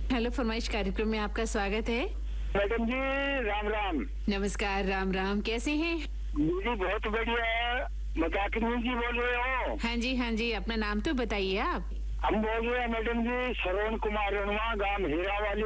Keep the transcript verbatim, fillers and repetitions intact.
Hello फरमाइश कार्यक्रम में आपका स्वागत है। मैडम जी राम राम। नमस्कार, राम राम, कैसे हैं? दीदी बहुत बढ़िया। मताकिनी जी बोल रहे हो? हाँ जी हाँ जी, अपना नाम तो बताइए आप। हम बोल रहे हैं मैडम जी, श्रवण कुमार रनवा, गांव हीरा वाली।